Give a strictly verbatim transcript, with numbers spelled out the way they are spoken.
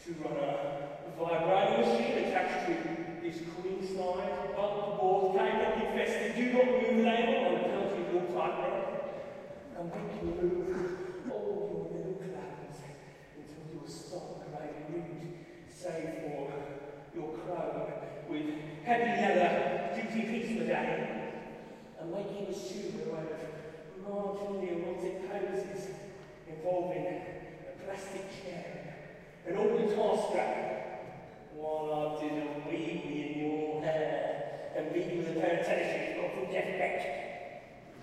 to run a vibrating machine attached to this queen size board cable infested. Do not move label on the penalty wheel type there. And we can move